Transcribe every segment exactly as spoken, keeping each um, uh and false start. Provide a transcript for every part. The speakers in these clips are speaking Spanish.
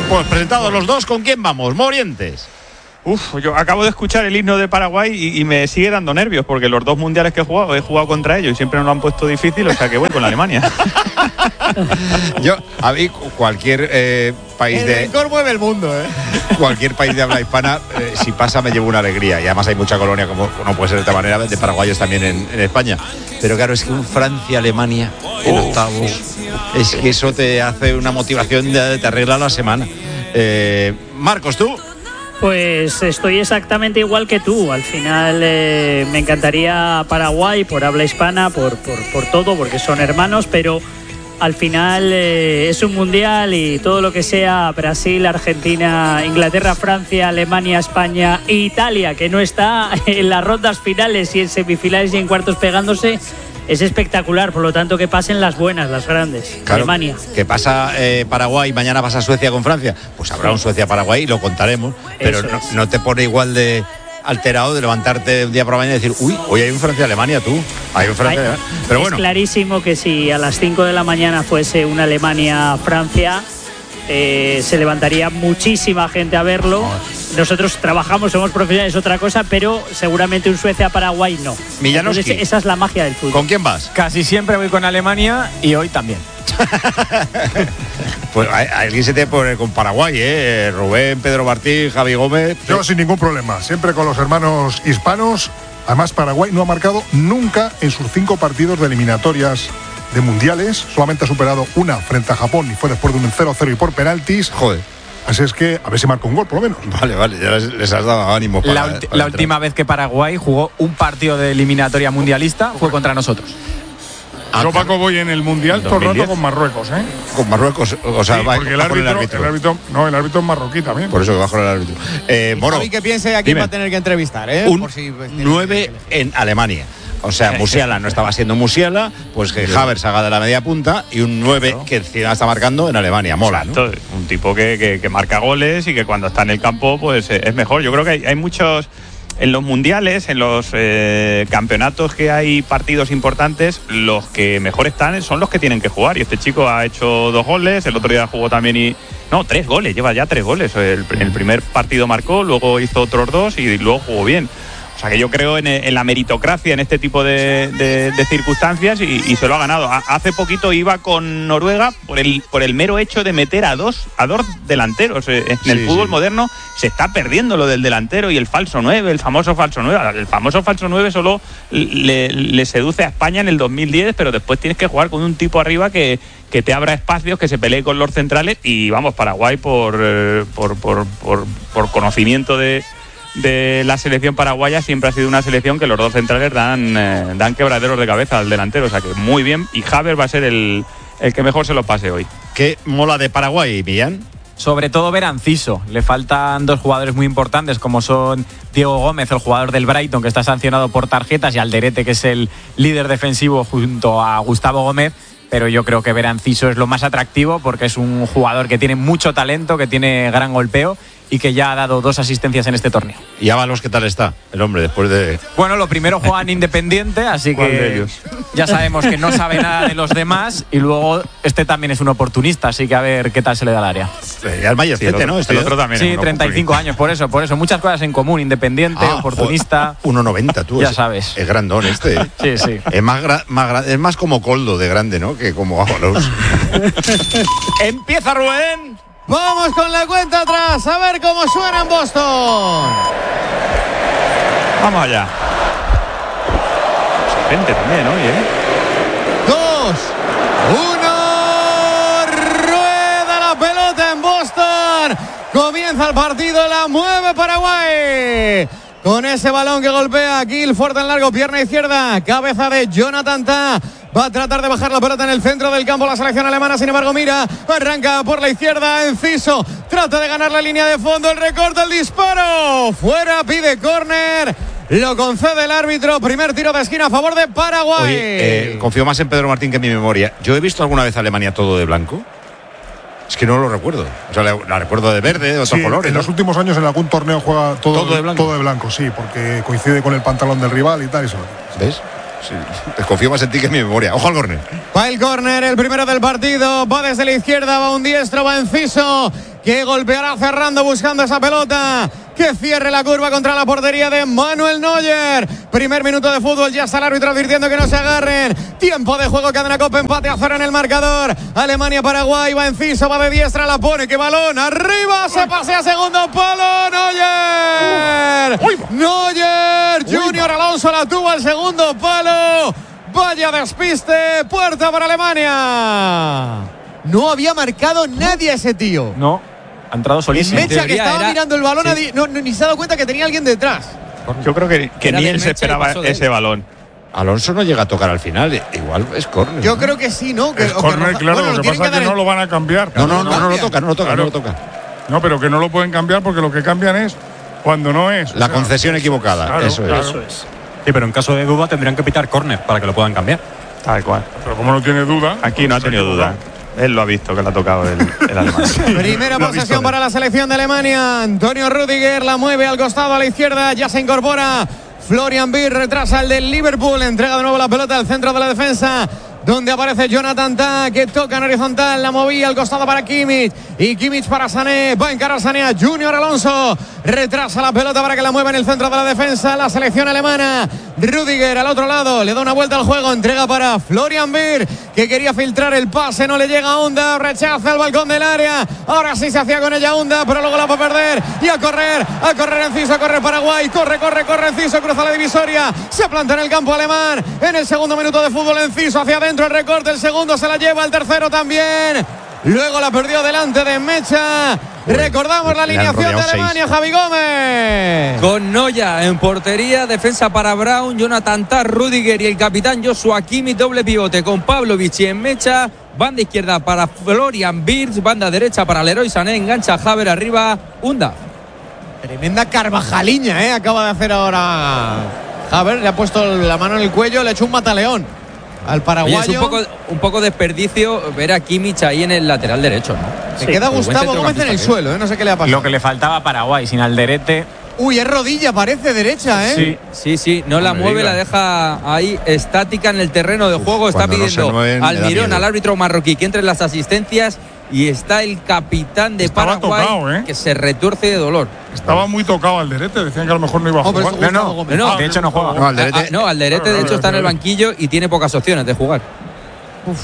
Pues presentados los dos, ¿con quién vamos? Morientes. Uf, yo acabo de escuchar el himno de Paraguay y, y me sigue dando nervios porque los dos mundiales que he jugado, he jugado contra ellos y siempre nos lo han puesto difícil, o sea que voy con la Alemania. Yo, a mí, cualquier eh, país el de... El rencor mueve el mundo, ¿eh? Cualquier país de habla hispana, eh, si pasa me llevo una alegría. Y además hay mucha colonia, como no puede ser de esta manera, de paraguayos también en, en España. Pero claro, es que un Francia-Alemania en oh, octavos, es que eso te hace una motivación, de, te arregla la semana. Eh, Marcos, ¿tú? Pues estoy exactamente igual que tú. Al final eh, me encantaría Paraguay por habla hispana, por, por, por todo, porque son hermanos, pero al final eh, es un mundial y todo lo que sea Brasil, Argentina, Inglaterra, Francia, Alemania, España e Italia, que no está en las rondas finales y en semifinales y en cuartos pegándose, es espectacular. Por lo tanto, que pasen las buenas, las grandes. Claro, Alemania. Que pasa eh, Paraguay, mañana pasa Suecia con Francia. Pues habrá un Suecia-Paraguay y lo contaremos. Pero no, no te pone igual de alterado de levantarte un día por la mañana y decir, uy, hoy hay un Francia-Alemania, tú. Hay un Francia-Alemania. Pero bueno. Es clarísimo que si a las cinco de la mañana fuese una Alemania-Francia, eh, se levantaría muchísima gente a verlo. Nosotros trabajamos, somos profesionales, otra cosa, pero seguramente un Suecia-Paraguay no. Millanoski. Entonces, esa es la magia del fútbol. ¿Con quién vas? Casi siempre voy con Alemania y hoy también. Pues alguien se te pone con Paraguay, ¿eh? Rubén, Pedro Martín, Javi Gómez. Yo sin ningún problema, siempre con los hermanos hispanos. Además, Paraguay no ha marcado nunca en sus cinco partidos de eliminatorias de mundiales. Solamente ha superado una frente a Japón y fue después de un cero cero y por penaltis. Joder. Así es que a ver si marca un gol, por lo menos. Vale, vale, ya les, les has dado ánimo para, La, ulti- para la última vez que Paraguay jugó un partido de eliminatoria mundialista fue contra nosotros. Ah, Yo, Paco, voy en el Mundial todo el rato con Marruecos, ¿eh? Con Marruecos, o sea, sí, va, porque el va árbitro, el árbitro. el árbitro, no, el árbitro es marroquí también. Por eso que va con el árbitro. Eh, Moro, Javi, que piense a quién dime. va a tener que entrevistar, ¿eh? Un Por si, pues, nueve en Alemania. O sea, Musiala no estaba siendo Musiala, pues que Havertz haga de la media punta y un nueve que encima está marcando en Alemania. Mola, ¿no? Exacto, un tipo que, que, que marca goles y que cuando está en el campo pues es mejor. Yo creo que hay, hay muchos... En los mundiales, en los eh, campeonatos que hay partidos importantes, los que mejor están son los que tienen que jugar. Y este chico ha hecho dos goles, el otro día jugó también y... No, tres goles, lleva ya tres goles. El, el primer partido marcó, luego hizo otros dos y luego jugó bien. O sea que yo creo en, en la meritocracia en este tipo de, de, de circunstancias y, y se lo ha ganado. A, hace poquito iba con Noruega por el, por el mero hecho de meter a dos, a dos delanteros. En sí, el fútbol sí. moderno se está perdiendo lo del delantero y el falso nueve, el famoso falso nueve. El famoso falso nueve solo le, le seduce a España en el dos mil diez, pero después tienes que jugar con un tipo arriba que, que te abra espacios, que se pelee con los centrales y vamos, Paraguay por, eh, por, por, por, por conocimiento de... de la selección paraguaya siempre ha sido una selección que los dos centrales dan, eh, dan quebraderos de cabeza al delantero, o sea que muy bien, y Havertz va a ser el, el que mejor se lo pase hoy. ¿Qué mola de Paraguay, Millán? Sobre todo ver a Enciso. Le faltan dos jugadores muy importantes como son Diego Gómez, el jugador del Brighton que está sancionado por tarjetas, y Alderete, que es el líder defensivo junto a Gustavo Gómez. Pero yo creo que ver a Enciso es lo más atractivo porque es un jugador que tiene mucho talento, que tiene gran golpeo y que ya ha dado dos asistencias en este torneo. ¿Y Ábalos qué tal está? El hombre, después de... Bueno, lo primero juega en Independiente, así que ya sabemos que no sabe nada de los demás, y luego este también es un oportunista, así que a ver qué tal se le da al área. Eh, al Mayercete, sí, ¿no? Este el otro también. Sí, treinta y cinco años, por eso, por eso. Muchas cosas en común, Independiente, ah, oportunista. uno noventa, tú. Ya es, sabes. Es grandón este. ¿eh? Sí, sí. Es más, gra- más gra- es más como Coldo de grande, ¿no? Que como Ábalos. ¡Empieza Rubén! Vamos con la cuenta atrás, a ver cómo suena en Boston. Vamos allá. Gente también hoy, ¿eh? Dos, uno, rueda la pelota en Boston. Comienza el partido, la mueve Paraguay. Con ese balón que golpea Gil, fuerte en largo, pierna izquierda, cabeza de Jonathan Tah. Va a tratar de bajar la pelota en el centro del campo la selección alemana, sin embargo mira, arranca por la izquierda, Enciso trata de ganar la línea de fondo, el recorte, el disparo, fuera, pide córner, lo concede el árbitro, primer tiro de esquina a favor de Paraguay. Oye, eh, confío más en Pedro Martín que en mi memoria. ¿Yo he visto alguna vez a Alemania todo de blanco? Es que no lo recuerdo. O sea, la, la recuerdo de verde, de otros Sí, colores. en ¿no? los últimos años en algún torneo juega todo, ¿Todo de blanco? todo de blanco, sí, porque coincide con el pantalón del rival y tal. Eso. ¿Ves? Sí. Confío más en ti que en mi memoria. Ojo al córner. Va el córner, el primero del partido, va desde la izquierda, va un diestro, va Enciso, que golpeará cerrando buscando esa pelota que cierre la curva contra la portería de Manuel Neuer. Primer minuto de fútbol, ya está el árbitro advirtiendo que no se agarren. Tiempo de juego, cadena Copa, empate a cero en el marcador. Alemania-Paraguay, va Enciso, va de diestra, la pone, que balón, arriba, se pasea segundo palo, Neuer. Neuer, Junior Alonso la tuvo al segundo palo. Vaya despiste, puerta para Alemania. No había marcado nadie a ese tío. No, ha entrado solísimo. Mecha, que estaba era, mirando el balón, sí. no, no, ni se ha dado cuenta que tenía alguien detrás. Yo creo que, que ni él se esperaba ese él. balón. Alonso no llega a tocar al final, igual es córner. Yo ¿no? creo que sí, ¿no? Que, es córner, claro, bueno, lo que pasa es que, que no lo van a cambiar. No, no, no, no, no lo toca, no lo toca, claro. no lo toca. No, pero que no lo pueden cambiar porque lo que cambian es cuando no es. La o sea, concesión equivocada, claro, eso, claro. es. eso es. Sí, pero en caso de duda tendrían que pitar córner para que lo puedan cambiar. Tal cual. Pero como no tiene duda. Aquí no ha tenido duda. Él lo ha visto, que le ha tocado el, el alemán. Sí, primera posesión para la selección de Alemania. Antonio Rüdiger la mueve al costado a la izquierda. Ya se incorpora Florian Wirtz, retrasa el del Liverpool. Entrega de nuevo la pelota al centro de la defensa, donde aparece Jonathan Tah, que toca en horizontal, la movía al costado para Kimmich, y Kimmich para Sané, va a encarar Sané a Junior Alonso, retrasa la pelota para que la mueva en el centro de la defensa la selección alemana. Rüdiger al otro lado, le da una vuelta al juego, entrega para Florian Wirtz, que quería filtrar el pase, no le llega a Onda, rechaza el balcón del área, ahora sí se hacía con ella Onda, pero luego la va a perder, y a correr, a correr Enciso, a correr Paraguay, corre, corre, corre Enciso, cruza la divisoria, se planta en el campo alemán, en el segundo minuto de fútbol Enciso hacia adentro, el recorte, el segundo se la lleva, el tercero también, luego la perdió delante de Mecha. Recordamos la alineación de Alemania, seis. Javi Gómez. Con Noya en portería, defensa para Braun, Jonathan Tah, Rüdiger y el capitán Joshua Kimmich, doble pivote con Pavlovic y en Mecha, banda izquierda para Florian Wirtz, banda derecha para Leroy Sané, engancha Haver arriba, Unda. Tremenda carvajaliña, ¿eh? Acaba de hacer ahora Haver, le ha puesto la mano en el cuello, le ha hecho un mataleón al paraguayo. Oye, es un poco, un poco desperdicio ver a Kimmich ahí en el lateral derecho, ¿no? Se sí, queda Gustavo Gómez en el suelo, ¿eh? No sé qué le ha pasado. Lo que le faltaba a Paraguay, sin Alderete. Uy, es rodilla, parece derecha, ¿eh? Sí, sí, sí. No, no la mueve, diga. La deja ahí estática en el terreno de Uf, juego. Está pidiendo no mueven, al Mirón, al árbitro marroquí, que entre en las asistencias. Y está el capitán de Estaba Paraguay tocado, ¿eh? que se retuerce de dolor. Estaba muy tocado Alderete, decían que a lo mejor no iba a oh, jugar. No, no, no, no, de hecho no juega. No, Alderete, ah, no, Alderete claro, de hecho claro, está claro. en el banquillo y tiene pocas opciones de jugar. Uf.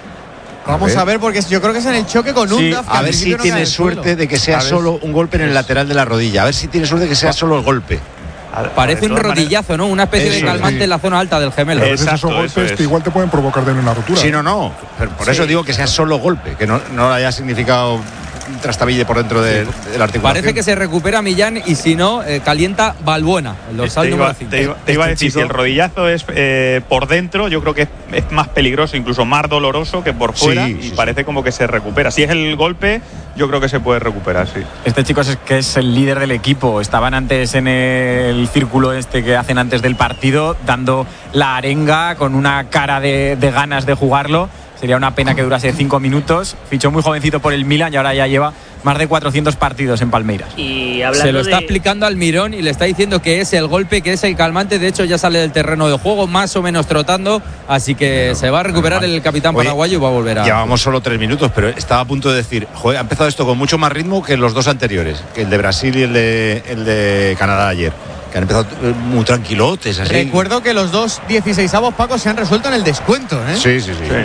Vamos a ver. a ver, porque yo creo que es en el choque con sí, Undaf. A ver si no tiene suerte de que sea solo un golpe en el lateral de la rodilla. A ver si tiene suerte de que sea solo el golpe. Parece un rodillazo, ¿no? Una especie eso, de calmante sí. en la zona alta del gemelo. Pero esos golpes que igual te pueden provocar de una rotura. Sí, no, no. Pero por sí. eso digo que sea solo golpe, que no, no haya significado un trastabille por dentro de, sí. de la articulación. Parece que se recupera Millán y si no, eh, calienta Balbuena, el dorsal número cinco. Te iba, te iba a decir, si el rodillazo es eh, por dentro, yo creo que es, es más peligroso, incluso más doloroso que por fuera, sí, y sí, parece sí. como que se recupera. Si es el golpe, yo creo que se puede recuperar, sí. Este chico es que es el líder del equipo. Estaban antes en el círculo este que hacen antes del partido, dando la arenga con una cara de, de ganas de jugarlo. Sería una pena que durase cinco minutos. Fichó muy jovencito por el Milan y ahora ya lleva más de cuatrocientos partidos en Palmeiras. Y se lo está de... explicando al Mirón y le está diciendo que es el golpe, que es el calmante. De hecho, ya sale del terreno de juego, más o menos trotando. Así que bueno, se va a recuperar el capitán Oye, paraguayo y va a volver a... Llevamos solo tres minutos, pero estaba a punto de decir, joder, ha empezado esto con mucho más ritmo que los dos anteriores, que el de Brasil y el de, el de Canadá ayer. Que han empezado muy tranquilotes. Así. Recuerdo que los dos dieciseisavos, Paco, se han resuelto en el descuento, ¿eh? Sí, sí, sí. sí.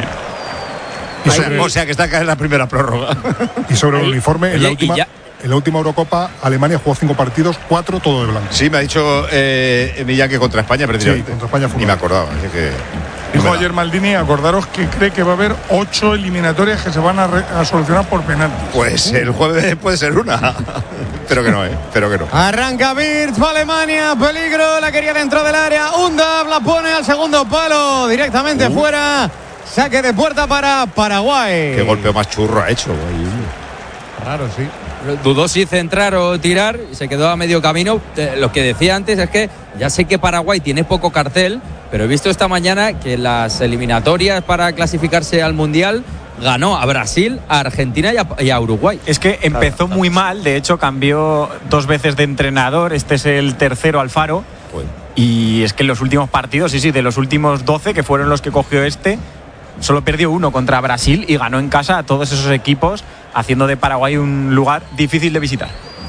O sea, o sea que está acá en la primera prórroga. Y sobre el uniforme, en la, última, en la última Eurocopa, Alemania jugó cinco partidos, cuatro todo de blanco. Sí, me ha dicho eh, Millán que contra España perdió. Sí, contra España fue. Ni me acordaba. Así que, Dijo no ayer Maldini, acordaros que cree que va a haber ocho eliminatorias que se van a, re, a solucionar por penaltis. Pues el jueves puede ser una. Pero que no, ¿eh? Pero que no. Arranca Wirtz, va Alemania, peligro, la quería dentro del área. Undaf la pone al segundo palo, directamente uh. fuera. Saque de puerta para Paraguay. Qué golpeo más churro ha hecho, güey. Raro, sí. Dudó si centrar o tirar, se quedó a medio camino. Eh, lo que decía antes es que ya sé que Paraguay tiene poco cartel, pero he visto esta mañana que las eliminatorias para clasificarse al Mundial ganó a Brasil, a Argentina y a, y a Uruguay. Es que empezó muy mal, de hecho cambió dos veces de entrenador, este es el tercero, Alfaro. Pues. Y es que en los últimos partidos, sí, sí, de los últimos doce que fueron los que cogió este, solo perdió uno contra Brasil y ganó en casa a todos esos equipos haciendo de Paraguay un lugar difícil de visitar.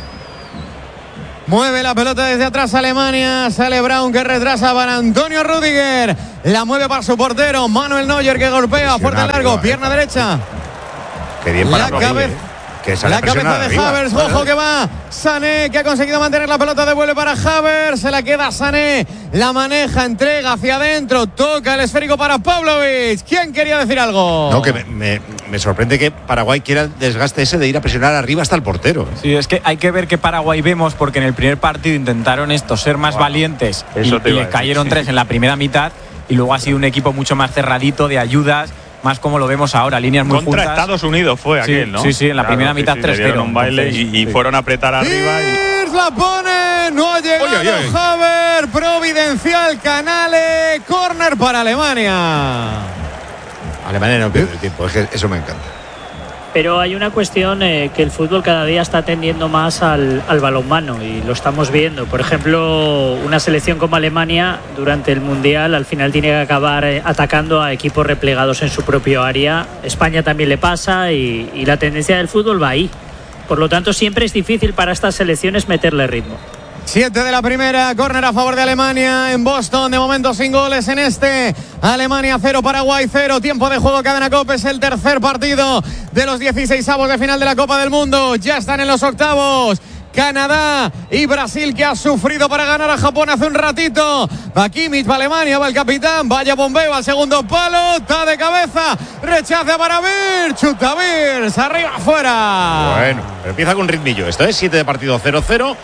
Mueve la pelota desde atrás Alemania. Sale Braun que retrasa para Antonio Rüdiger. La mueve para su portero Manuel Neuer que golpea fuerte largo, pierna eh, derecha. Qué bien para la cabeza. Que La cabeza de Havertz, ojo que va Sané, que ha conseguido mantener la pelota, devuelve para Havertz, se la queda Sané, la maneja, entrega hacia adentro, toca el esférico para Pavlovic. ¿Quién quería decir algo? No, que me, me, me sorprende que Paraguay quiera el desgaste ese de ir a presionar arriba hasta el portero. Sí, es que hay que ver qué Paraguay vemos, porque en el primer partido intentaron estos ser más wow. valientes y, y les cayeron tres en la primera mitad, y luego ha sido un equipo mucho más cerradito, de ayudas, más como lo vemos ahora, líneas muy Contra juntas. Estados Unidos fue sí, aquel, ¿no? Sí, sí, en la claro, primera sí, mitad sí, tres cero. un baile y, y sí. fueron a apretar arriba. Y... la pone, no ha llegado oye, oye, oye. Havertz, providencial Canale, córner para Alemania. Alemania no pierde el tiempo, es que eso me encanta. Pero hay una cuestión eh, que el fútbol cada día está tendiendo más al, al balonmano y lo estamos viendo. Por ejemplo, una selección como Alemania durante el Mundial al final tiene que acabar eh, atacando a equipos replegados en su propio área. España también le pasa y, y la tendencia del fútbol va ahí. Por lo tanto, siempre es difícil para estas selecciones meterle ritmo. Siete de la primera, córner a favor de Alemania en Boston, de momento sin goles en este. Alemania cero, Paraguay cero, tiempo de juego, Cadena Cope, es el tercer partido de los dieciseisavos de final de la Copa del Mundo. Ya están en los octavos Canadá y Brasil, que ha sufrido para ganar a Japón hace un ratito. Va Kimmich, va Alemania, va el capitán, vaya bombeo al segundo palo, está de cabeza, rechaza para Vir, chuta Vir, arriba, afuera. Bueno, pero empieza con ritmillo, esto es siete de partido, cero cero.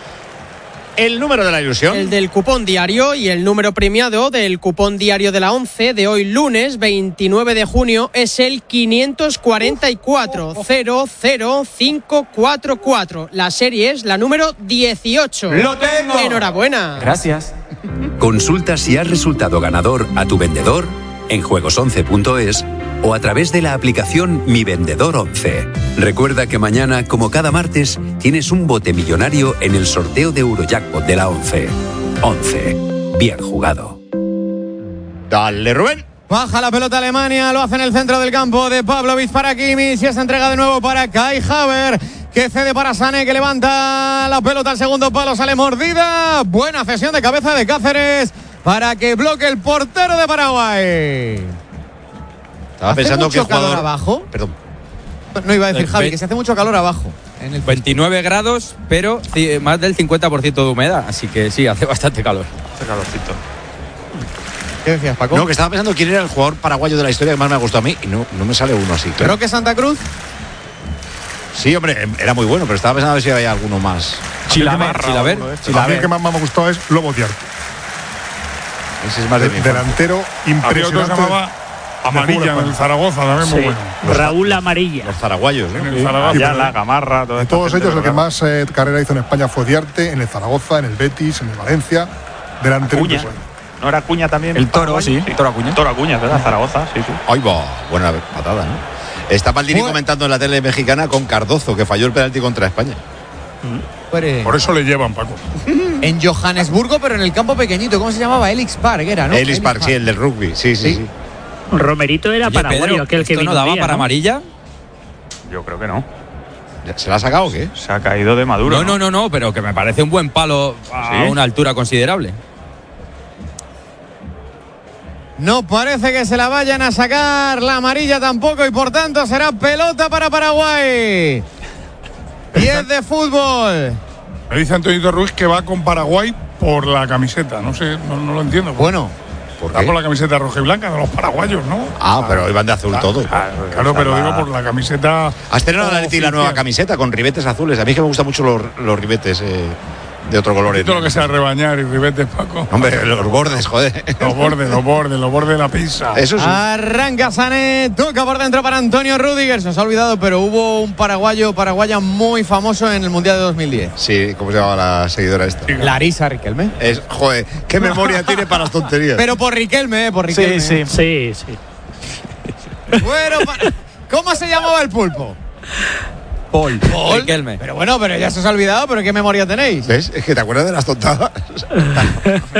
El número de la ilusión. El del cupón diario y el número premiado del cupón diario de la once de hoy lunes veintinueve de junio es el quinientos cuarenta y cuatro cero cero cinco cuatro cuatro. La serie es la número dieciocho. ¡Lo tengo! Enhorabuena. Gracias. Consulta si has resultado ganador a tu vendedor en juegos once punto es o a través de la aplicación Mi Vendedor once. Recuerda que mañana, como cada martes, tienes un bote millonario en el sorteo de Eurojackpot de la once. once. Bien jugado. Dale, Rubén. Baja la pelota Alemania, lo hace en el centro del campo de Pavlovic para Kimmich y esa entrega de nuevo para Kai Havertz, que cede para Sané, que levanta la pelota al segundo palo, sale mordida. Buena cesión de cabeza de Cáceres para que bloque el portero de Paraguay. Estaba ¿Hace pensando mucho que jugador... calor abajo? Perdón. No iba a decir Javi, que se hace mucho calor abajo. En el veintinueve grados, pero más del cincuenta por ciento de humedad, así que sí, hace bastante calor. Hace calorcito. ¿Qué decías, Paco? No, que estaba pensando quién era el jugador paraguayo de la historia que más me ha gustado a mí y no, no me sale uno así. Claro. Creo que Santa Cruz. Sí, hombre, era muy bueno, pero estaba pensando a ver si había alguno más. Chilaver, Chilaver. A mí el que más me ha gustado es Lobo Diarte. Ese es más de, de mi delantero impresionante. Había otro que llamaba Amarilla en el Zaragoza, también sí. muy bueno. Los Raúl Amarilla. Los zaraguayos, ¿no? En el Zaragoza. Ya, la Gamarra. De todos ellos, el que más eh, carrera hizo en España fue Diarte, en el Zaragoza, en el Betis, en el Valencia. Delantero Acuña. ¿No era Acuña también? El Toro, sí. sí. Toro Acuña. Toro Acuña, ¿verdad? Zaragoza, sí, sí. Ahí va, buena patada, ¿no? Está Maldini comentando en la tele mexicana con Cardozo, que falló el penalti contra España. Mm. Por eso le llevan, Paco. En Johannesburgo, pero en el campo pequeñito. ¿Cómo se llamaba? Elix Park era, ¿no? Ellis Park, sí, el del rugby. Sí, sí, sí. sí. Romerito era Oye, paraguayo, Pedro, aquel que ¿esto vino no daba día, para ¿no? amarilla? Yo creo que no. ¿Se la ha sacado o qué? Se ha caído de Maduro. No, no, no, no, pero que me parece un buen palo a ¿Sí? una altura considerable. No parece que se la vayan a sacar, la amarilla tampoco, y por tanto será pelota para Paraguay. diez de fútbol. Me dice Antonio Ruiz que va con Paraguay por la camiseta. No sé, no, no lo entiendo. Bueno, ¿por Va qué? por la camiseta roja y blanca de los paraguayos, ¿no? Ah, pero iban de azul Ah, todo. Claro, claro, pero digo por la camiseta. ¿Has estrenado la Leti la nueva oficial. camiseta con ribetes azules? A mí es que me gustan mucho los, los ribetes eh, de otro color. Todo lo que sea rebañar y ribetes, Paco. Hombre, los bordes, joder. Los bordes, los bordes, los bordes de la pizza. Eso sí. arranca Sané, toca por dentro para Antonio Rüdiger. Se nos ha olvidado, pero hubo un paraguayo, paraguaya muy famoso en el Mundial de dos mil diez. Sí, ¿cómo se llama la seguidora esta? Larisa Riquelme. Es, joder, qué memoria tiene para las tonterías. Pero por Riquelme, eh, por Riquelme. Sí, sí. Sí, sí. Bueno, pa- ¿cómo se llamaba el pulpo? Paul. Paul. Riquelme. Pero bueno, pero ya se os ha olvidado, pero ¿qué memoria tenéis? ¿Ves? Es que te acuerdas de las tontadas.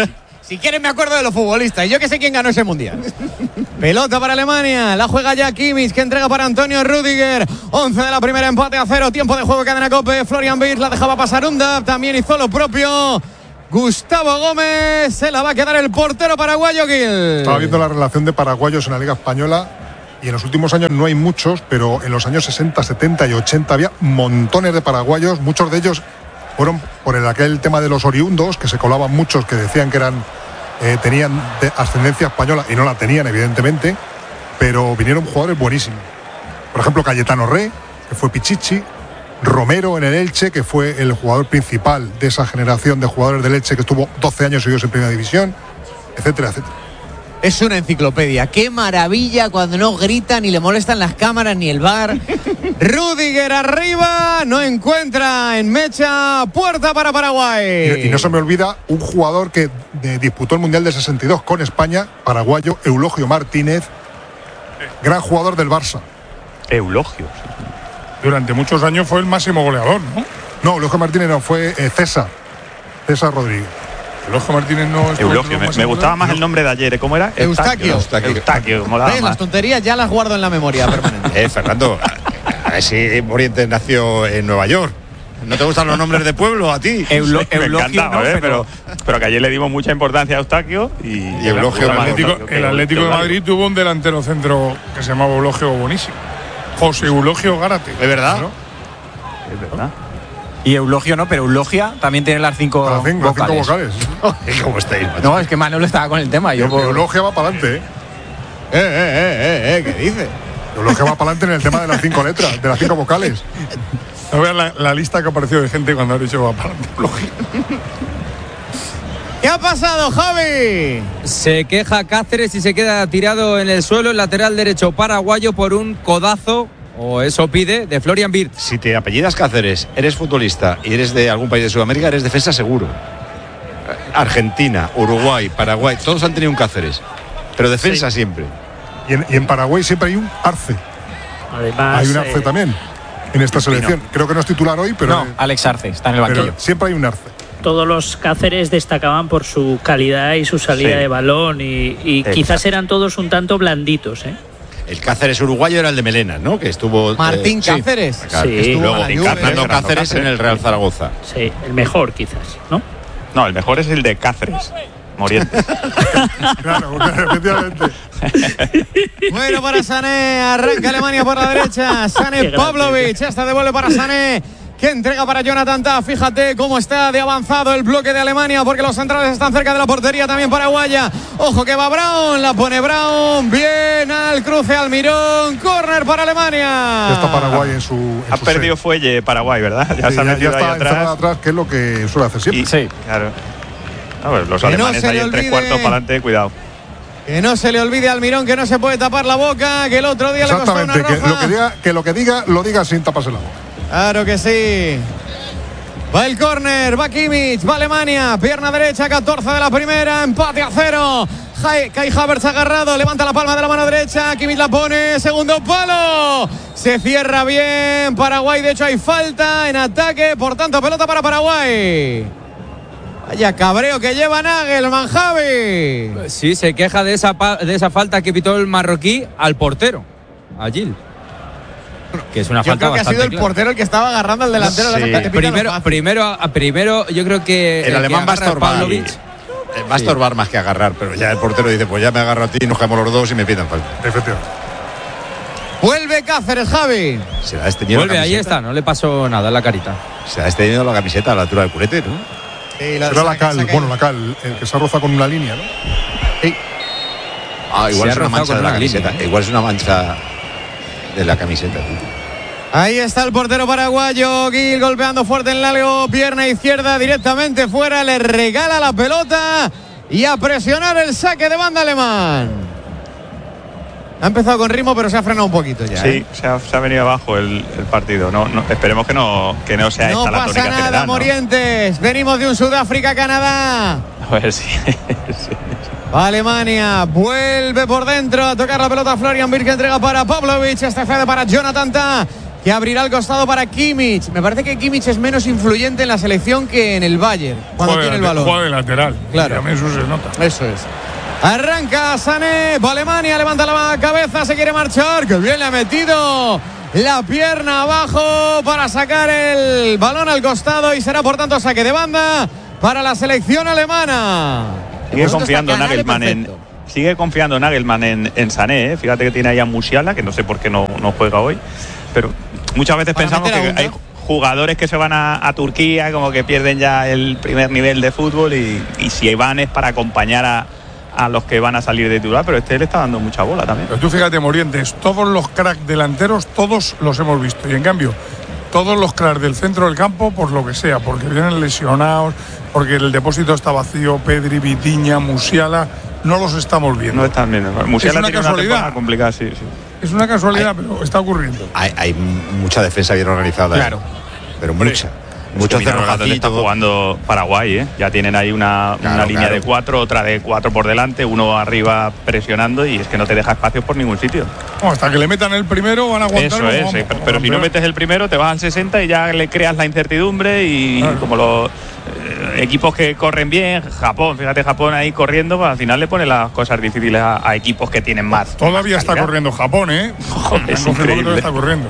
Si quieres me acuerdo de los futbolistas. Y yo que sé quién ganó ese mundial. Pelota para Alemania. La juega ya Kimmich, que entrega para Antonio Rüdiger. once de la primera, empate a cero. Tiempo de juego, cadena Cope. Florian Wirtz la dejaba pasar Undab. También hizo lo propio Gustavo Gómez. Se la va a quedar el portero paraguayo, Gil. Estaba viendo la relación de paraguayos en la Liga Española. Y en los últimos años no hay muchos, pero en los años sesenta, setenta y ochenta había montones de paraguayos. Muchos de ellos fueron por el, aquel tema de los oriundos, que se colaban muchos que decían que eran eh, tenían ascendencia española y no la tenían, evidentemente, pero vinieron jugadores buenísimos. Por ejemplo, Cayetano Rey, que fue Pichichi, Romero en el Elche, que fue el jugador principal de esa generación de jugadores del Elche que estuvo doce años seguidos en Primera División, etcétera, etcétera. Es una enciclopedia. Qué maravilla cuando no gritan ni le molestan las cámaras ni el V A R. Rüdiger arriba, no encuentra en mecha, puerta para Paraguay. Y, y no se me olvida un jugador que de, disputó el Mundial de sesenta y dos con España, paraguayo, Eulogio Martínez, gran jugador del Barça. Eulogio. Durante muchos años fue el máximo goleador, ¿no? No, Eulogio Martínez no, fue eh, César. César Rodríguez. Eulogio Martínez no es. Eulogio, me, me gustaba más el nombre de ayer. ¿Cómo era? Eustaquio. Eustaquio, Eustaquio molaba ¿Ves? más. Las tonterías ya las guardo en la memoria permanente. Eh, Fernando, a ver si Morientes nació en Nueva York. ¿No te gustan los nombres de pueblo a ti? Eulo, me Eulogio, encantaba, no, ¿eh? pero- pero, pero que ayer le dimos mucha importancia a Eustaquio y, Y Eulogio, El Claro, Atlético, Eustaquio, el que- Atlético que de Madrid tuvo un delantero centro que se llamaba Eulogio buenísimo. José Eulogio Gárate. ¿Es verdad? ¿No? Es verdad. Y Eulogio no, pero Eulogia también tiene las cinco, A las cinco, las cinco vocales. vocales. ¿Cómo estáis, macho? No, es que Manolo estaba con el tema. Yo por- Eulogio va para adelante, ¿eh? Eh, eh, eh, eh, ¿qué dice? Eulogio va para adelante en el tema de las cinco letras, de las cinco vocales. No veas la, la lista que apareció de gente cuando ha dicho va para adelante, Eulogio. ¿Qué ha pasado, Javi? Se queja Cáceres y se queda tirado en el suelo el lateral derecho paraguayo por un codazo, o eso pide, de Florian Wirtz. Si te apellidas Cáceres, eres futbolista y eres de algún país de Sudamérica, eres defensa seguro. Argentina, Uruguay, Paraguay, todos han tenido un Cáceres. Pero defensa siempre. Y en, y en Paraguay siempre hay un Arce. Además, Hay un Arce eh, también en esta selección. Creo que no es titular hoy, pero, No, Alex Arce está en el pero banquillo. siempre hay un Arce. todos los Cáceres destacaban por su calidad y su salida Sí. de balón y, y Exacto. quizás eran todos un tanto blanditos, ¿eh? El Cáceres uruguayo era el de Melena, ¿no? Que estuvo. Martín eh, sí. Cáceres. Claro, Sí. que estuvo Luego, en la Juve, Cáceres, Fernando Fernando Cáceres en Cáceres. el Real Zaragoza. Sí, el mejor quizás, ¿no? No, el mejor es el de Cáceres. Morientes. Claro, efectivamente. Bueno, para Sané, arranca Alemania por la derecha. Sané Qué Pavlovic, esta devuelve para Sané, que entrega para Jonathan Tah. Fíjate cómo está de avanzado el bloque de Alemania, porque los centrales están cerca de la portería también paraguaya. Ojo que va Brown, la pone Brown, bien al cruce Almirón, córner para Alemania. Ya está Paraguay en su. En Ha su perdido set. fuelle Paraguay, ¿verdad? Ya Sí, se ha ya, ya metido está ahí encerrado atrás. atrás, que es lo que suele hacer siempre. Y, Sí. claro. A ver, los Que no alemanes se ahí le en tres olvide. cuartos para adelante, cuidado. Que no se le olvide a Almirón que no se puede tapar la boca, que el otro día le costó una Exactamente, que roja. lo que, diga, que lo que diga, lo diga sin taparse la boca. Claro que sí. Va el córner, va Kimmich, va Alemania, pierna derecha, catorce de la primera, empate a cero. Jai- Kai Havertz agarrado, levanta la palma de la mano derecha, Kimmich la pone, segundo palo. Se cierra bien Paraguay, de hecho hay falta en ataque, por tanto pelota para Paraguay. Vaya cabreo que lleva Nagelman, Javi. Sí, se queja de esa, pa- de esa falta que pitó el marroquí al portero, a Gil. Que es una Yo falta creo que ha sido bastante el clara. portero el que estaba agarrando al delantero. Sí. de la- te pitan Primero, fácil. primero, a- primero, yo creo que El que alemán va a agarra estorbar. Pavlovic. Eh, Va a estorbar más que agarrar, pero ya el portero dice, pues ya me agarro a ti, nos caemos los dos y me pitan falta. Efectivamente. Vuelve Cáceres, Javi. Se la ha extendido Vuelve, la ahí camiseta. está, no le pasó nada en la carita. Se la ha extendido la camiseta a la altura del culete, ¿no? Sí, Será la cal, bueno, la cal, el que se roza con una línea, ¿no? Ah, Se igual ha es una rozado mancha con de la una camiseta. línea, ¿eh? Igual es una mancha de la camiseta. tío. Ahí está el portero paraguayo, Gil golpeando fuerte en largo, pierna izquierda directamente fuera, le regala la pelota y a presionar el saque de banda alemán. Ha empezado con ritmo, pero se ha frenado un poquito ya. Sí, ¿eh? se ha, se ha venido abajo el, el partido. No, no, esperemos que no, que no sea No esta la pasa tónica nada, general, ¿no? Morientes. Venimos de un Sudáfrica-Canadá. A ver si. sí. Va Alemania, vuelve por dentro a tocar la pelota Florian Wirtz, que entrega para Pavlovic, este cede para Jonathan Tah, que abrirá el costado para Kimmich. Me parece que Kimmich es menos influyente en la selección que en el Bayern cuando Juega tiene el de- balón. Juega de lateral. Claro. Y a mí eso se nota. Eso es. Arranca Sané, va Alemania, levanta la cabeza, se quiere marchar. Que bien le ha metido la pierna abajo para sacar el balón al costado y será por tanto saque de banda para la selección alemana. Sigue Vosotros confiando está Nagelmann en, perfecto. sigue confiando Nagelmann en, en Sané, ¿eh? Fíjate que tiene ahí a Musiala, que no sé por qué no, no juega hoy, pero muchas veces Para pensamos meter a que Hunda. hay jugadores que se van a, a Turquía, como que pierden ya el primer nivel de fútbol y, y si van es para acompañar a, a los que van a salir de titular, pero este le está dando mucha bola también. Pero tú fíjate, Morientes, todos los cracks delanteros, todos los hemos visto. Y en cambio, todos los cracks del centro del campo, por lo que sea, porque vienen lesionados, porque el depósito está vacío, Pedri, Vitinha, Musiala, no los estamos viendo. No están bien. Musiala una tiene una casualidad. temporada complicada, sí, sí. Es una casualidad, pero está ocurriendo. Hay, hay mucha defensa bien organizada. ¿eh? Claro. Pero mucha. Mucho Mucho dónde está cerrojacito. jugando Paraguay, ¿eh? Ya tienen ahí una, Claro, una línea claro. de cuatro, otra de cuatro por delante, uno arriba presionando y es que no te deja espacios por ningún sitio. Bueno, hasta que le metan el primero van a aguantar. Eso es, eh, pero, pero si no metes el primero te vas al sesenta y ya le creas la incertidumbre y Claro. como los eh, equipos que corren bien, Japón, fíjate Japón ahí corriendo, pues al final le pone las cosas difíciles a, a equipos que tienen más. Todavía más está calidad. corriendo Japón, ¿eh? Joder, es Han confirmado que todavía increíble. está corriendo.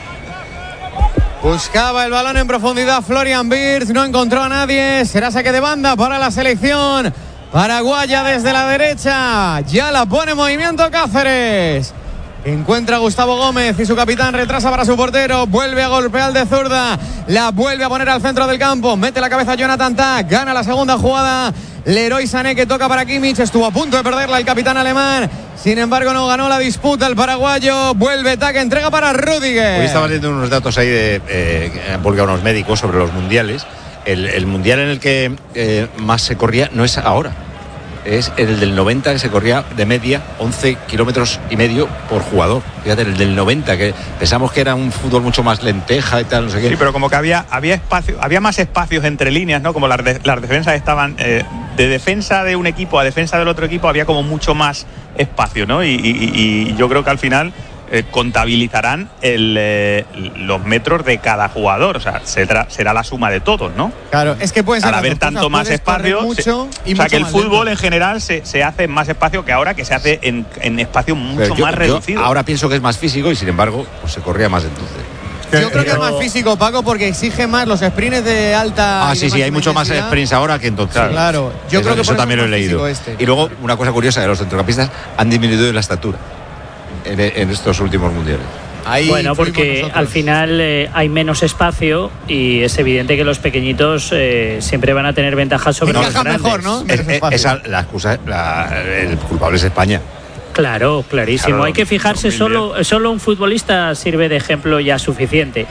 Buscaba el balón en profundidad Florian Wirtz, no encontró a nadie. Será saque de banda para la selección paraguaya desde la derecha. Ya la pone en movimiento Cáceres. Encuentra a Gustavo Gómez y su capitán retrasa para su portero. Vuelve a golpear de zurda. La vuelve a poner al centro del campo. Mete la cabeza Jonathan Tah. Gana la segunda jugada. Leroy Sané que toca para Kimmich. Estuvo a punto de perderla el capitán alemán. Sin embargo, no ganó la disputa el paraguayo. Vuelve Tah que entrega para Rudiger. Hoy estaba leyendo unos datos ahí de, eh, que han publicado unos médicos sobre los mundiales. El, el mundial en el que eh, más se corría no es ahora. Es el del noventa, que se corría de media once kilómetros y medio por jugador. Fíjate, el del noventa, que pensamos que era un fútbol mucho más lenteja y tal, no sé qué. Sí, pero como que había, había espacio, había más espacios entre líneas, ¿no? Como las, de- las defensas estaban eh, de defensa de un equipo a defensa del otro equipo, había como mucho más espacio, ¿no? Y, y- y yo creo que al final eh, contabilizarán el, eh, los metros de cada jugador, o sea, será, será la suma de todos, ¿no? Claro, es que puede ser Al las haber dos cosas, tanto más puedes correr espacio, mucho se- y o sea mucho que el más fútbol lento. en general se, se hace en más espacio que ahora, que se hace en, en espacio mucho Pero yo- más yo reducido. ahora pienso que es más físico y sin embargo pues se corría más entonces. Yo creo que es más físico, Paco, porque exige más los sprints de alta. Ah, y sí, de sí, hay máxima mucho más intensidad. sprints ahora que entonces. Claro, yo eso, creo que eso por eso también es lo he más leído. físico este. Y luego, una cosa curiosa, que los centrocampistas han disminuido en la estatura en, en estos últimos mundiales. Ahí Bueno, fuimos porque nosotros. al final eh, hay menos espacio y es evidente que los pequeñitos eh, siempre van a tener ventajas sobre los Encajan grandes. mejor, ¿no? Es- Menos es- espacio. esa, la excusa, la- el culpable es España. Claro, clarísimo. Claro, Hay que fijarse, dos mil diez. solo, solo un futbolista sirve de ejemplo ya suficiente.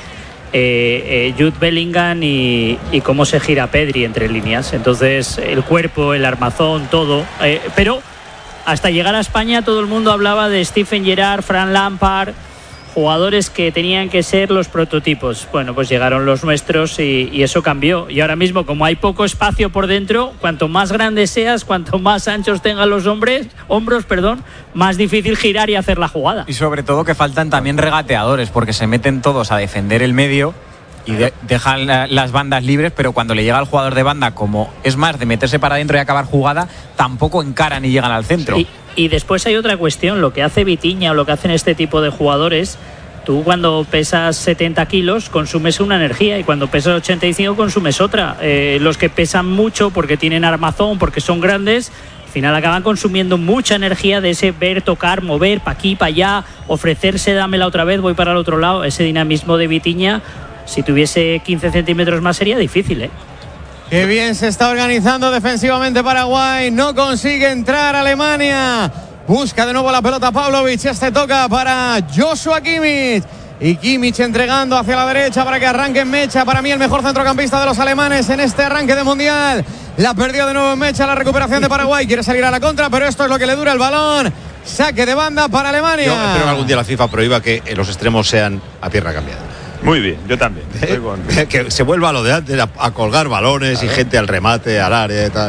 Eh, eh, Jude Bellingham y, y cómo se gira Pedri entre líneas. Entonces, el cuerpo, el armazón, todo. Eh, pero hasta llegar a España todo el mundo hablaba de Stephen Gerrard, Fran Lampard, jugadores que tenían que ser los prototipos. Bueno, pues llegaron los nuestros y, y eso cambió. Y ahora mismo, como hay poco espacio por dentro, cuanto más grande seas, cuanto más anchos tengan los hombres, hombros, perdón, más difícil girar y hacer la jugada. Y sobre todo que faltan también regateadores, porque se meten todos a defender el medio y de- dejan la- las bandas libres, pero cuando le llega al jugador de banda, como es más de meterse para adentro y acabar jugada, tampoco encaran y llegan al centro. Y, y después hay otra cuestión, lo que hace Vitinha o lo que hacen este tipo de jugadores. Tú cuando pesas setenta kilos consumes una energía y cuando pesas ochenta y cinco consumes otra. Eh, los que pesan mucho porque tienen armazón, porque son grandes, al final acaban consumiendo mucha energía de ese ver, tocar, mover, pa' aquí, pa' allá, ofrecerse, dámela otra vez, voy para el otro lado. Ese dinamismo de Vitinha, si tuviese quince centímetros más sería difícil, ¿eh? Qué bien se está organizando defensivamente Paraguay. No consigue entrar Alemania. Busca de nuevo la pelota Pavlovic. Este toca para Joshua Kimmich. Y Kimmich entregando hacia la derecha para que arranque en Mecha. Para mí el mejor centrocampista de los alemanes en este arranque de Mundial. La perdió de nuevo en Mecha. La recuperación de Paraguay. Quiere salir a la contra, pero esto es lo que le dura el balón. Saque de banda para Alemania. Yo espero que algún día la FIFA prohíba que los extremos sean a pierna cambiada. Muy bien, yo también. Estoy con- Que se vuelva a lo de antes, a, a colgar balones y gente al remate, al área y tal.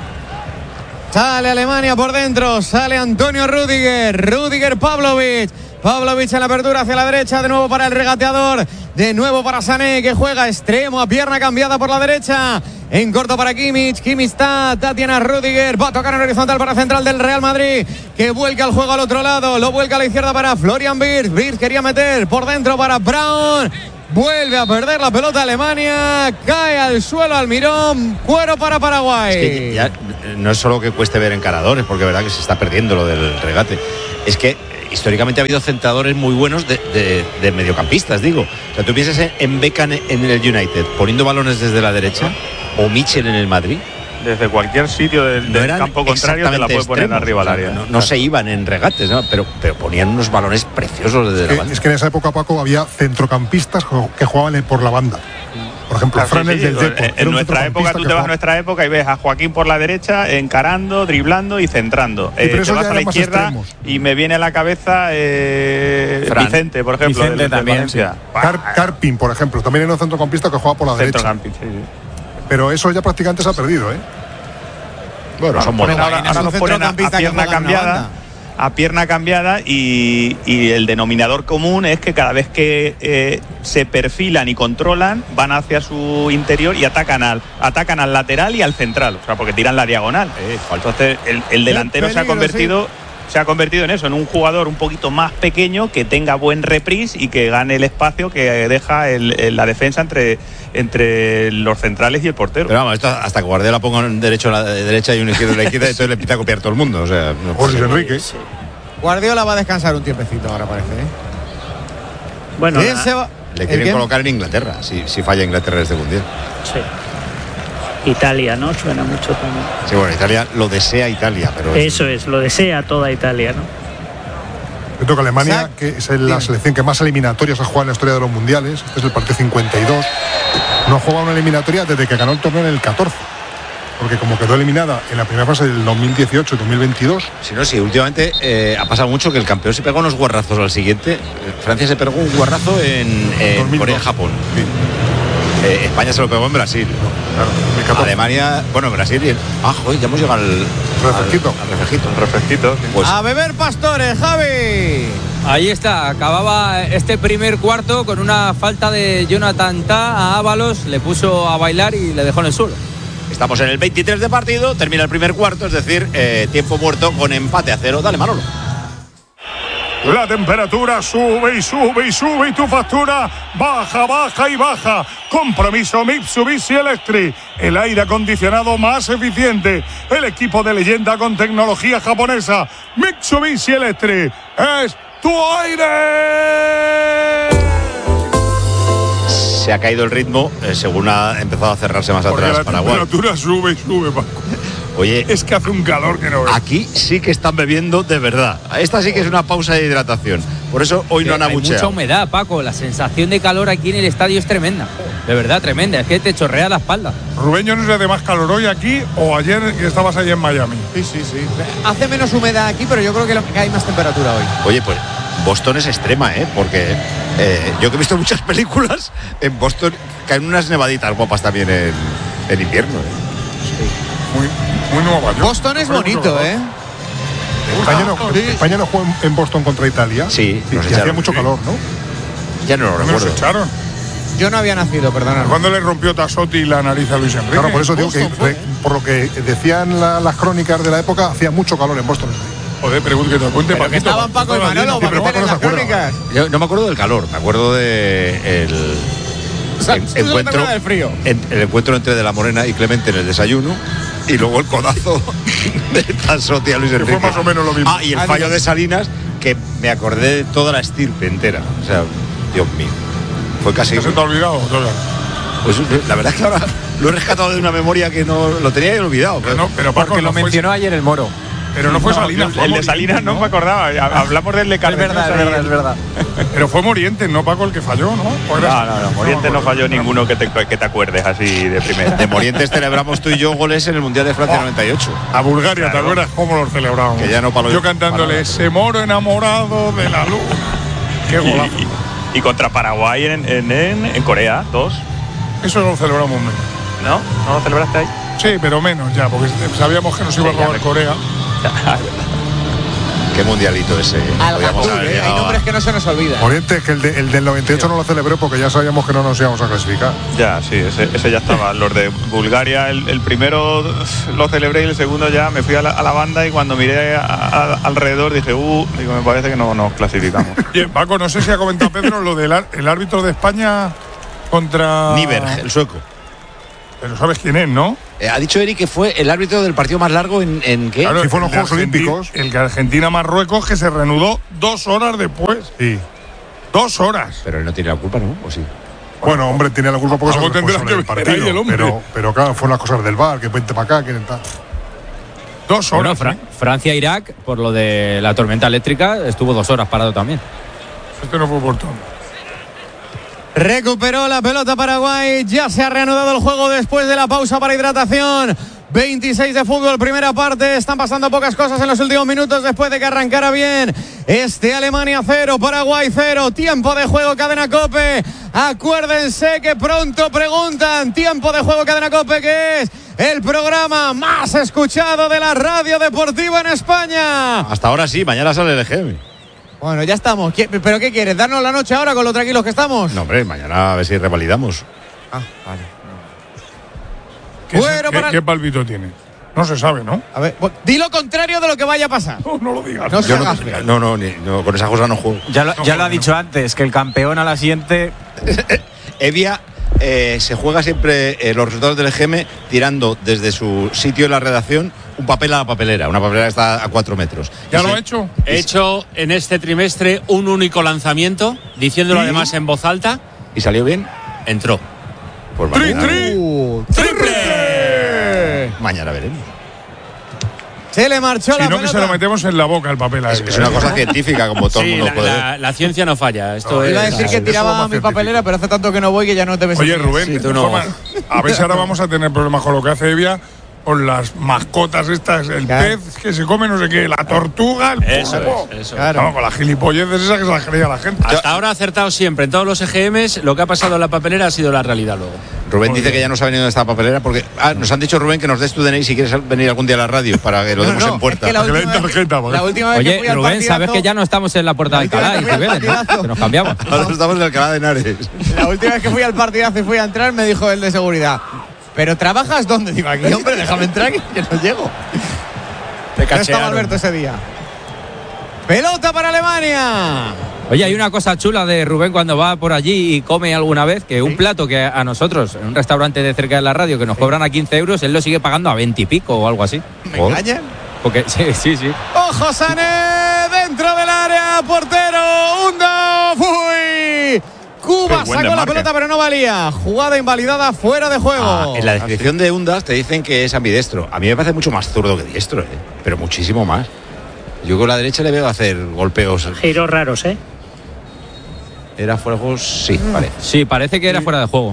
Sale Alemania por dentro, sale Antonio Rudiger, Rudiger Pavlovic, Pavlovic en la apertura hacia la derecha, de nuevo para el regateador, de nuevo para Sané, que juega extremo a pierna cambiada por la derecha, en corto para Kimmich, Kimmich está, Tatiana Rüdiger, va a tocar en horizontal para central del Real Madrid, que vuelca el juego al otro lado, lo vuelca a la izquierda para Florian Wirtz, Wirtz quería meter por dentro para Braun, vuelve a perder la pelota Alemania, cae al suelo Almirón, cuero para Paraguay. Es que ya no es solo que cueste ver encaradores, porque es verdad que se está perdiendo lo del regate, es que históricamente ha habido centradores muy buenos de, de, de mediocampistas, digo. O sea, tú piensas en, en Beckham en el United, poniendo balones desde la derecha, o Mitchell en el Madrid. Desde cualquier sitio del, del no campo contrario te la puede poner arriba al área. No, no se iban en regates, ¿no? pero, pero ponían unos balones preciosos desde es la que, banda. Es que en esa época, Paco, había centrocampistas que jugaban por la banda. Por ejemplo, claro, Fran sí, el sí, del Depor. En, en nuestra época, tú te vas a nuestra época y ves a Joaquín por la derecha, encarando, driblando y centrando. Sí, eh, te vas a la izquierda extremos. Y me viene a la cabeza eh, Vicente, por ejemplo. Vicente del, también. Sí. Car Carpin, por ejemplo, también era un centrocampista que juega por la derecha. Carpin, sí, sí. Pero eso ya prácticamente se ha perdido, ¿eh? Bueno, son ponen ahora, ahora nos ponen a, a pierna cambiada. A pierna cambiada y, y el denominador común es que cada vez que eh, se perfilan y controlan van hacia su interior y atacan al atacan al lateral y al central, o sea, porque tiran la diagonal. Eh, entonces el, el delantero se ha convertido sí. se ha convertido en eso, en un jugador un poquito más pequeño que tenga buen reprise y que gane el espacio que deja el, el, la defensa entre entre los centrales y el portero. Pero vamos, esto hasta que Guardiola ponga un derecho a la derecha y un izquierdo a la izquierda, entonces le empieza a copiar todo el mundo. O sea, no o Luis Enrique. Sí. Guardiola va a descansar un tiempecito ahora, parece, ¿eh? Bueno, ¿Quién se va? Le quieren colocar en Inglaterra, si, si falla Inglaterra en este mundial. Sí. Italia, ¿no? Suena mucho también. Sí, bueno, Italia lo desea Italia, pero eso es, lo desea toda Italia, ¿no? Me toca Alemania, Exacto. que es la selección que más eliminatorias ha jugado en la historia de los mundiales. Este es el partido cincuenta y dos. No ha jugado una eliminatoria desde que ganó el torneo en el catorce. Porque como quedó eliminada en la primera fase del dos mil dieciocho y dos mil veintidós. Si no, sí, últimamente eh, ha pasado mucho que el campeón se pegó unos guarrazos al siguiente. Francia se pegó un guarrazo en, en Corea y Japón. Sí. Eh, España se lo pegó en Brasil. Claro, Alemania, bueno, Brasil y el. Ah, joder, ya hemos llegado al. Refresquito. Al, al refresquito. Un refresquito. Pues, A beber pastores, Javi. Ahí está, acababa este primer cuarto con una falta de Jonathan Tah a Ábalos, le puso a bailar y le dejó en el suelo. estamos en el veintitrés de partido, termina el primer cuarto, es decir, eh, tiempo muerto con empate a cero. Dale, Manolo. La temperatura sube y sube y sube y tu factura baja, baja y baja. Compromiso Mitsubishi Electric, el aire acondicionado más eficiente, el equipo de leyenda con tecnología japonesa. Mitsubishi Electric es tu aire. Se ha caído el ritmo eh, según ha empezado a cerrarse más Porque atrás la Paraguay. temperatura sube y sube, Paco. Oye, es que hace un calor que no ves. Aquí sí que están bebiendo de verdad. Esta sí que es una pausa de hidratación. Por eso hoy no han Hay abucheado. mucha humedad, Paco. La sensación de calor aquí en el estadio es tremenda. De verdad, tremenda. Es que te chorrea la espalda. Rubén, yo no sé de más calor hoy aquí o ayer que estabas ahí en Miami. Sí, sí, sí. Hace menos humedad aquí, pero yo creo que, lo, que hay más temperatura hoy. Oye, pues Boston es extrema, ¿eh? Porque eh, yo que he visto muchas películas, en Boston caen unas nevaditas guapas también en, en invierno. ¿eh? Muy, muy Nueva York. Boston es bonito, ¿eh? España no, España no jugó en Boston contra Italia. Sí, y, y hacía mucho calor, ¿no? Ya no lo recuerdo. Nos echaron. Yo no había nacido, perdona. ¿Cuándo le rompió Tassotti la nariz a Luis Enrique? Claro, por eso digo que, Boston, re, por lo que decían la, las crónicas de la época, hacía mucho calor en Boston. Joder, pregunto que te cuente, Pero que estaban Paco y Manolo, pero Paco no se acuerda. crónicas. Yo no me acuerdo del calor, me acuerdo de el, O sea, el ¿tú te encuentro acuerdas del frío? en- el encuentro entre De la Morena y Clemente en el desayuno y luego el codazo de Tassotti a Luis Que fue Enrique. más o menos lo mismo. Ah, y el Ah, fallo digo. de Salinas, que me acordé de toda la estirpe entera. O sea, Dios mío. Fue casi. ¿No se te ha olvidado? Todavía. Pues la verdad es que ahora lo he rescatado de una memoria que no lo tenía yo olvidado. Pero, no, pero Paco, Porque no lo fue- mencionó ayer el Moro. Pero no fue No, Salinas. el, fue el de Morientes, Salinas no me acordaba. Hablamos del de Es Cardeñosa verdad, es y- verdad, es verdad. Pero fue Morientes, no Paco el que falló, ¿no? ¿O era- No, no, no. Morientes no falló ninguno que te, que te acuerdes así de primera. De Morientes celebramos tú y yo goles en el Mundial de Francia noventa y ocho. A Bulgaria, ¿te Claro. acuerdas cómo los celebramos? Que ya no palo- Yo cantándole para- ese moro enamorado de la luz. Qué Y, golazo. y- y contra Paraguay en, en, en, en Corea, dos. Eso lo celebramos menos. ¿No? ¿No lo celebraste ahí? Sí, pero menos ya, porque sabíamos que nos iba a Sí, ya robar me- Corea. Qué mundialito ese. Podíamos Al haber Hay llegado a- nombres que no se nos olvidan. Oriente, que el, de- el del noventa y ocho no lo celebré porque ya sabíamos que no nos íbamos a clasificar. Ya, sí, ese, ese ya estaba. Los de Bulgaria, el, el primero lo celebré y el segundo ya me fui a la, a la banda y cuando miré a- a- alrededor dije, uh, digo, me parece que no nos clasificamos. Oye, Paco, no sé si ha comentado Pedro lo del ar- el árbitro de España contra. Nieberg, el sueco. Pero sabes quién es, ¿no? Eh, ha dicho Eric que fue el árbitro del partido más largo en, en ¿qué? Claro, Sí, fueron el los de Juegos Argenti- Olímpicos. El que Argentina-Marruecos, que se reanudó dos horas después. Sí. Dos horas. Pero él no tiene la culpa, ¿no? ¿O sí? Bueno, hombre, tiene la culpa porque es Algo el tendrá responsable que del ver ahí partido. el hombre. Pero, pero claro, fueron las cosas del bar, que vente para acá, quieren tal. Dos Bueno, horas. Fra- ¿eh? Francia-Irak, por lo de la tormenta eléctrica, estuvo dos horas parado también. Este no fue por todo. Recuperó la pelota Paraguay. Ya se ha reanudado el juego después de la pausa para hidratación. veintiséis de fútbol, primera parte. Están pasando pocas cosas en los últimos minutos después de que arrancara bien este Alemania cero, Paraguay cero. Tiempo de juego, Cadena COPE. Acuérdense que pronto preguntan. Tiempo de juego, Cadena COPE, que es el programa más escuchado de la radio deportiva en España. Hasta ahora sí, mañana sale el E G M. Bueno, ya estamos. ¿Qué- ¿Pero qué quieres? ¿Darnos la noche ahora con lo tranquilos que estamos? No, hombre, mañana a ver si revalidamos. Ah, vale. ¿Qué, Bueno, qué- para- qué palpito tiene? No se sabe, ¿no? A ver, bu- di lo contrario de lo que vaya a pasar. No, no lo digas. No se Yo no, haga feo. no, no, ni- no, con esa cosa no juego. Ya lo, No, ya lo ha no. dicho antes, que el campeón a la siguiente. Evia eh, se juega siempre eh, los resultados del E G M tirando desde su sitio en la redacción un papel a la papelera. Una papelera que está a cuatro metros. ¿Ya Y lo se- ha hecho? He hecho en este trimestre un único lanzamiento, diciéndolo ¿Sí? además en voz alta. ¿Y salió bien? Entró. Pues ¡Tri, mañana, tri! Uh, ¡Triple! mañana veremos. Se le marchó Si la no, que se pelota. lo metemos en la boca el papel a Es, él. es una cosa científica, como todo Sí, el mundo la, puede ver. la- la ciencia no falla. Esto No, es. Iba a decir que Eso es lo tiraba más mi científico. papelera, pero hace tanto que no voy que ya no te ves. Oye, así. Rubén, Sí, de tú todas no. formas, a ver si ahora vamos a tener problemas con lo que hace Evia, con las mascotas estas, el Claro. pez que se come no sé qué, la tortuga, el Eso pulpo. es, eso es. Claro. Vamos, con las gilipolleces esas que se las creía la gente. Hasta ahora ha acertado siempre. En todos los E G Ms, lo que ha pasado en la papelera ha sido la realidad luego. Rubén Muy dice bien. que ya nos ha venido de esta papelera porque ah, nos han dicho, Rubén, que nos des tu D N I si quieres venir algún día a la radio para que lo No, demos no, en puerta. es que la Para que le última den vez- tarjeta, porque- la última vez que Oye, fui al Rubén, sabes partidazo- que ya no estamos en la puerta de La última Alcalá y vez que fui al Cibeles, ¿no? partidazo. Que nos cambiamos. Ahora estamos en Alcalá de Henares. La última vez que fui al partidazo y fui a entrar, me dijo el de seguridad: ¿pero trabajas dónde? Digo, aquí, hombre, déjame entrar que que no llego. Te No estaba cachearon. Alberto ese día. Pelota para Alemania. Oye, hay una cosa chula de Rubén cuando va por allí y come alguna vez, que un plato que a nosotros, en un restaurante de cerca de la radio, que nos cobran a quince euros, él lo sigue pagando a veinte y pico o algo así. ¿Me ¿Por? engañan? Porque sí, sí, sí. ¡Ojo, Sané! Dentro del área, portero, Hunda, ¡fui! Cuba Qué buen sacó la desmarque. pelota, pero no valía. Jugada invalidada, fuera de juego. Ah, en la descripción de Undas te dicen que es ambidestro. A mí me parece mucho más zurdo que diestro, ¿eh? Pero muchísimo más. Yo con la derecha le veo hacer golpeos. Giros raros, ¿eh? ¿Era fuera de juego? Sí, vale. Sí, parece que era fuera de juego.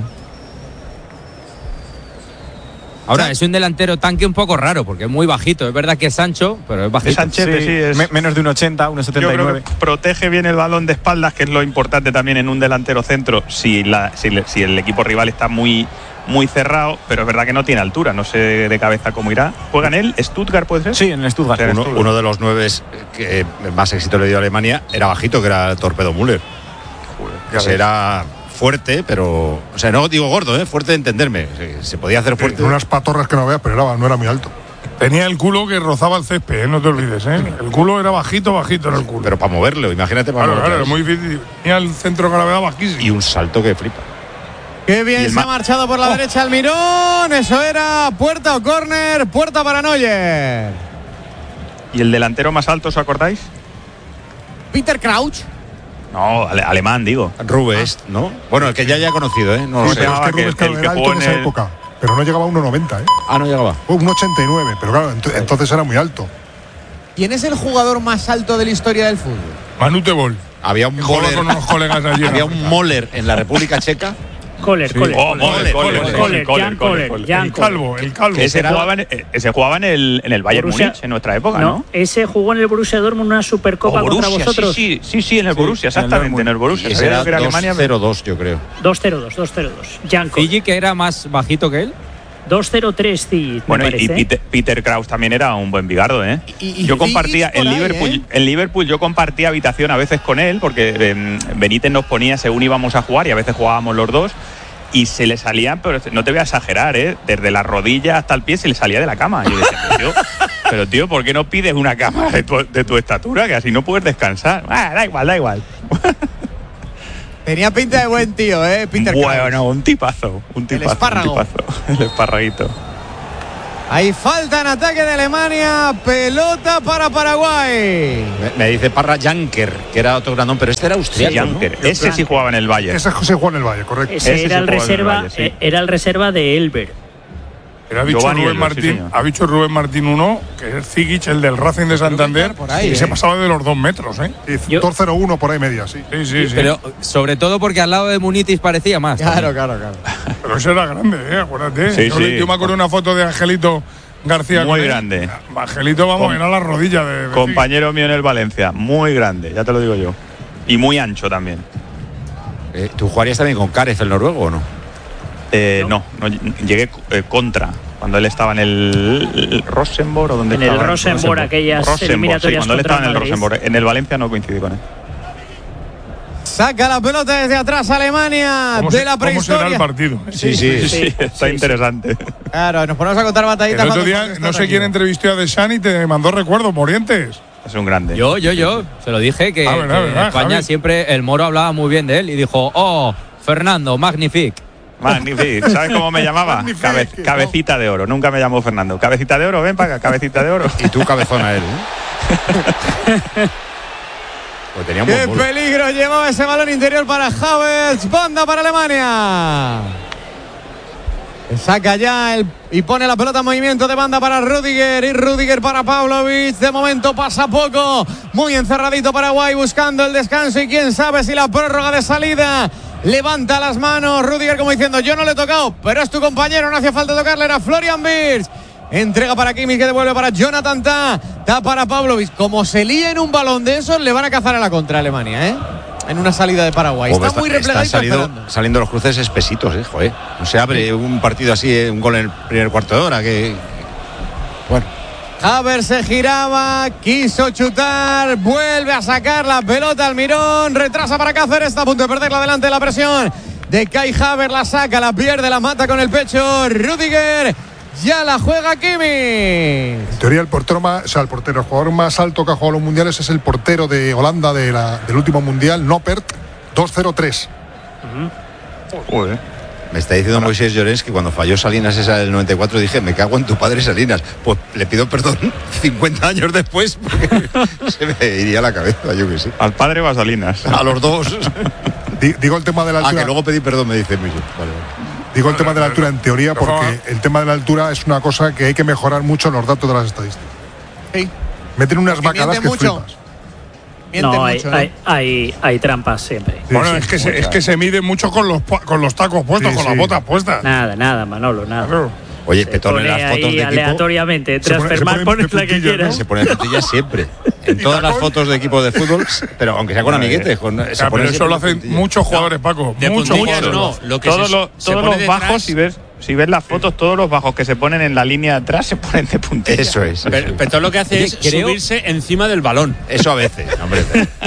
Ahora, es un delantero tanque un poco raro, porque es muy bajito. Es verdad que es ancho, pero es bajito. Es Sanchete, sí, es. me- menos de un ochenta, uno Yo setenta y creo nueve. que protege bien el balón de espaldas, que es lo importante también en un delantero centro, si, la, si, le- si el equipo rival está muy, muy cerrado, pero es verdad que no tiene altura, no sé de cabeza cómo irá. ¿Juega en él? ¿Stuttgart puede ser? Sí, en el Stuttgart. Sí, en Uno, Stuttgart. uno de los nueve que más éxito le dio a Alemania era bajito, que era el Torpedo Müller. Ya Ese ves. era fuerte, pero. O sea, no digo gordo, ¿eh? Fuerte de entenderme. Se, se podía hacer fuerte. Tiene unas patorras que no veas, pero era, no era muy alto. Tenía el culo que rozaba el césped, ¿eh? No te olvides, ¿eh? El culo era bajito, bajito en el culo. Pero para moverlo, imagínate para claro, moverlo. claro, era muy difícil. Tenía el centro de gravedad bajísimo. Y un salto que flipa. Qué Y bien el se ma- ha marchado por la derecha Almirón. Eso era puerta o córner, puerta para Neuer. ¿Y el delantero más alto, os acordáis? Peter Crouch. No, ale- alemán, digo. Rubes, ¿no? Bueno, el que ya haya conocido, ¿eh? No lo Sí, sé. pero es llamaba que que- Rubens que el Caro que era alto jugó en en esa el- época. Pero no llegaba a uno noventa, ¿eh? Ah, no llegaba. Fue un ochenta y nueve, pero claro, ent- entonces era muy alto. ¿Quién es el jugador más alto de la historia del fútbol? Manu Tebol. Había un Que jugaba Moller. con unos colegas allí. en Había un África. Moller en la República Checa. Kohler, Kohler. Oh, Kohler, Kohler, Kohler, Kohler, Kohler, Kohler, Jan Kohler, Kohler, Kohler. Jan El calvo, el calvo. Ese era- jugaba, en, eh, ese jugaba en el, en el Bayern Borussia- Múnich en nuestra época, No, ¿no? ese jugó en el Borussia Dortmund una supercopa O contra Borussia, vosotros. Sí, sí, sí, sí, en el Sí, Borussia, en el exactamente, Dortmund. en el Borussia. Y ese Sabía era que era Alemania, dos cero dos, yo creo. dos cero dos, dos cero dos. Jan Kohler. Fiji, que era más bajito que él. dos cero tres, sí, bueno, me y parece. Peter, Peter Kraus también era un buen bigardo, ¿eh? Y, y yo compartía en ahí, Liverpool, ¿eh? en Liverpool yo compartía habitación a veces con él, porque eh, Benítez nos ponía según íbamos a jugar y a veces jugábamos los dos. Y se le salían, pero no te voy a exagerar, ¿eh? Desde la rodilla hasta el pie se le salía de la cama. Y yo decía, pero tío, pero tío, ¿por qué no pides una cama de tu, de tu estatura? Que así no puedes descansar. Ah, da igual, da igual. Tenía pinta de buen tío, ¿eh? Peter Kraus. Bueno, un tipazo. Un tipazo. El espárrago. Un tipazo. El esparraguito. Hay falta en ataque de Alemania, pelota para Paraguay. Me, me dice Parra Janker, que era otro grandón, pero este era austriaco, Sí, Janker. ¿no? Ese sí jugaba en el Valle. Ese José jugó en el Valle, correcto. Ese, Ese era, sí el jugaba en el reserva, Valle, sí. eh, era el reserva de Elber. Pero ha dicho Giovanni Rubén Elber, sí, Martín, señor. ha dicho Rubén Martín uno, que es Zigic, el del Racing de Santander, por ahí, y se ¿eh? pasaba de los dos metros, ¿eh? Yo, dos cero uno por ahí media, sí. Sí, sí, sí. Pero sobre todo porque al lado de Munitis parecía más. Claro, claro, claro. Pero ese era grande, ¿eh? Acuérdate. Sí, yo, sí. yo me acuerdo de una foto de Angelito García. Muy con él. grande. Angelito, vamos, Com- era la rodilla de. de Compañero mío en el Valencia. Muy grande, ya te lo digo yo. Y muy ancho también. Eh, ¿Tú jugarías también con Karev, el noruego, o no? Eh, no. no, llegué eh, contra. Cuando él estaba en el, el Rosenborg o donde En el estaba. Rosenborg, aquellas Rosenborg, eliminatorias sí, cuando él contra estaba en el Madrid. Rosenborg. En el Valencia no coincidí con él. Saca la pelota desde atrás Alemania ¿Cómo, de se- la ¿Cómo será prehistoria. el partido? Sí, sí. Sí, está interesante. Claro, nos ponemos a contar El batallitas. otro cuando día, está no sé tranquilo. quién entrevistó a Deschamps y te mandó recuerdos, Morientes. Es un grande. Yo, yo, yo. Se lo dije que, A ver, a que ver, en a ver, España Javi. siempre el Moro hablaba muy bien de él y dijo, oh, Fernando, magnifique. Magnífico. ¿Sabes cómo me llamaba? Magnífico, Cabe- ¿no? cabecita de oro. Nunca me llamó Fernando. Cabecita de oro, ven para acá, cabecita de oro. Y tú cabezona él, ¿eh? Pues tenía un ¡Qué buen bolo. peligro llevaba ese balón interior para Havertz! Banda para Alemania. Saca ya el, y pone la pelota en movimiento de banda para Rüdiger y Rüdiger para Pavlovic. De momento pasa poco. Muy encerradito Paraguay buscando el descanso y quién sabe si la prórroga de salida. Levanta las manos Rüdiger como diciendo yo no le he tocado, pero es tu compañero, no hacía falta tocarle, era Florian Wirtz. Entrega para Kimmich que devuelve para Jonathan Tah. Tah para Pavlovic. Como se lía en un balón de esos, le van a cazar a la contra Alemania, ¿eh? En una salida de Paraguay. Joder, Está muy está replegadito salido- esperando. saliendo los cruces espesitos, eh, joder. No se abre un partido así, eh, un gol en el primer cuarto de hora. Que bueno, Havertz se giraba, quiso chutar, vuelve a sacar la pelota Almirón, retrasa para Cáceres, está a punto de perderla delante de la presión de Kai Havertz, la saca, la pierde, la mata con el pecho Rüdiger, ya la juega Kimmich. En teoría, el portero más, o sea, el portero, el jugador más alto que ha jugado los mundiales es el portero de Holanda de la, del último mundial, Noppert, dos cero tres. Joder. me está diciendo Moisés Llorens que cuando falló Salinas esa del noventa y cuatro dije, me cago en tu padre Salinas. Pues le pido perdón cincuenta años después porque se me iría la cabeza, yo que sé. ¿Al padre o a Salinas? A los dos. Digo el tema de la Ah, altura. que luego pedí perdón, me dice Moisés. Vale, vale. Digo el tema de la altura en teoría Por favor. porque el tema de la altura es una cosa que hay que mejorar mucho en los datos de las estadísticas. Sí. Meten unas Porque bacadas mienten que mucho. flipas. Mienten No, hay, mucho, ¿no? hay, hay, hay trampas siempre. Sí, Bueno, sí, es, que se, muchas. es que se mide mucho con los, pa- con los tacos puestos, Sí, con sí. las botas puestas. Nada, nada, Manolo, nada. Claro. Oye, Se Petón en pone las fotos ahí de equipo aleatoriamente. Se pone- se Transfermar, pone pones de la que puntillas, quieras. ¿no? se pone puntillas siempre. En todas las fotos de equipo de fútbol, pero aunque sea con amiguetes. Con, se Ya, pone pero eso siempre lo hacen puntillas. muchos jugadores, Paco. De Muchos puntillas jugadores. no, lo que todos se, los, se todos pone los detrás- bajos, si ves, si ves las fotos, todos los bajos que se ponen en la línea de atrás se ponen de puntilla. Eso es. Eso, Pero, es. pero todo lo que hace Oye, es creo- subirse encima del balón. Eso a veces, hombre.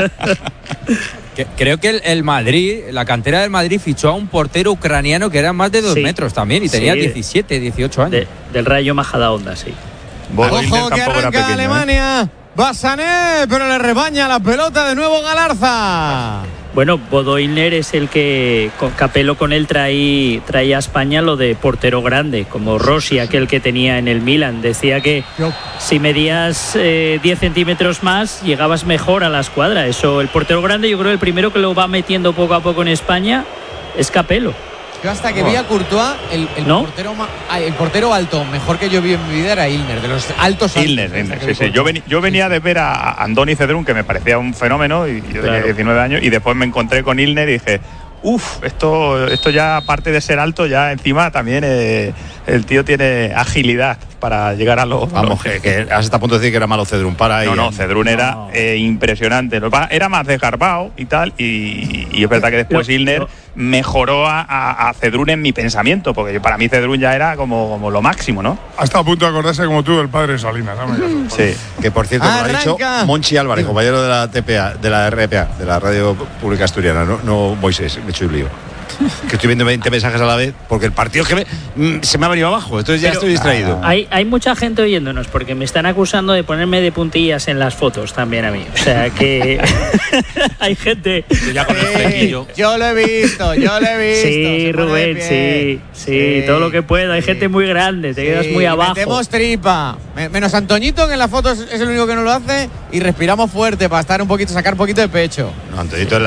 Que- creo que el, el Madrid, la cantera del Madrid fichó a un portero ucraniano que era más de dos Sí. metros también y tenía Sí. diecisiete, dieciocho años. De- del Rayo Majadahonda, sí. Bodo Ilner Ojo que tampoco era arranca pequeño, ¿eh? Alemania. Va Sané, pero le rebaña la pelota de nuevo Galarza. Bueno, Bodo Illner es el que con Capello con él traía, traía a España lo de portero grande, como Rossi, aquel que tenía en el Milan. Decía que Yo- si medías eh, diez centímetros más, llegabas mejor a la escuadra. Eso, el portero grande, yo creo que el primero que lo va metiendo poco a poco en España es Capello. Yo hasta que vi a Courtois, el, el, ¿No? portero, ma- ah, el portero alto, mejor que yo vi en mi vida era Ilner, de los altos altos. Ilner, hasta Ilner, que sí, vi sí. Yo, Courtois. veni- yo venía de ver a Andoni Cedrún, que me parecía un fenómeno, y yo tenía Claro. diecinueve años, y después me encontré con Ilner y dije, uff, esto, esto ya, aparte de ser alto, ya encima también eh, El tío tiene agilidad para llegar a los. Vamos, que, que hasta a punto de decir que era malo Cedrún. Para ahí. No, no, Cedrún no. era eh, impresionante. Era más desgarbado y tal. Y, y es verdad que después Ilner mejoró a, a, a Cedrún en mi pensamiento, porque para mí Cedrún ya era como, como lo máximo, ¿no? Hasta a punto de acordarse como tú del padre de Salinas. ¿No? Sí, que por cierto, me lo ha dicho Monchi Álvarez, compañero de la T P A, de la R P A, de la Radio Pública Asturiana, no, no Moisés, me he hecho un lío. Que estoy viendo veinte mensajes a la vez porque el partido que me, se me ha venido abajo, entonces ya Pero, estoy distraído. Hay, hay mucha gente oyéndonos porque me están acusando de ponerme de puntillas en las fotos también a mí. O sea que hay gente. Ya con el flequillo. Yo lo he visto, yo lo he visto. Sí, Rubén, sí, sí, sí, todo lo que puedo. Hay sí, gente muy grande, te sí, quedas muy abajo. Metemos tripa. Menos Antoñito, que en las fotos es el único que no lo hace, y respiramos fuerte para estar un poquito, sacar un poquito de pecho. No, Antoñito es la